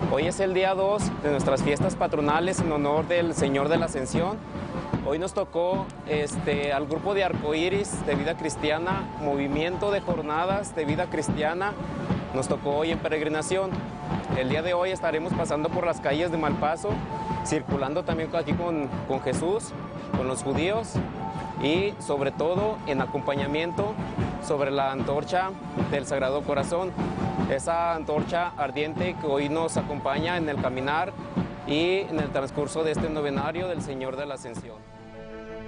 Hoy es el día 2 de nuestras fiestas patronales en honor del Señor de la Ascensión. Hoy nos tocó al grupo de Arcoíris de Vida Cristiana, Movimiento de Jornadas de Vida Cristiana, nos tocó hoy en peregrinación. El día de hoy estaremos pasando por las calles de Malpaso, circulando también aquí con Jesús, con los judíos y sobre todo en acompañamiento sobre la antorcha del Sagrado Corazón, esa antorcha ardiente que hoy nos acompaña en el caminar y en el transcurso de este novenario del Señor de la Ascensión.